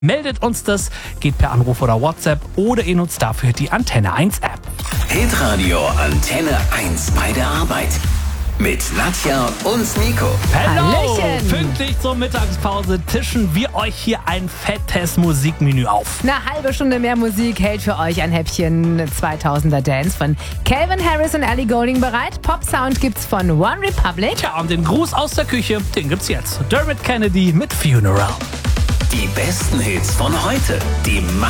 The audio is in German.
Meldet uns das, geht per Anruf oder WhatsApp oder ihr nutzt dafür die Antenne 1 App. Hitradio Antenne 1 bei der Arbeit. Mit Nadja und Nico. Hallo! Hallöchen. Pünktlich zur Mittagspause tischen wir euch hier ein fettes Musikmenü auf. Eine halbe Stunde mehr Musik hält für euch ein Häppchen 2000er Dance von Calvin Harris und Ellie Goulding bereit. Pop-Sound gibt's von One Republic. Tja, und den Gruß aus der Küche, den gibt's jetzt. Dermot Kennedy mit Funeral. Die besten Hits von heute. Die